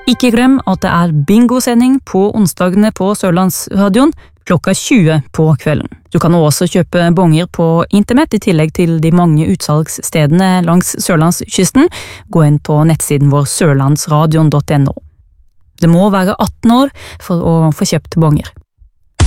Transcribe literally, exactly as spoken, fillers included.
Ikke glem at det er bingosending på onsdagene på Sørlandsradion klokka tjue på kvelden. Du kan også kjøpe bonger på internett i tillegg til de mange utsalgsstedene langs Sørlandskysten. Gå inn på nettsiden vår sørlandsradion punktum no. Det må være atten år for å få kjøpt bonger.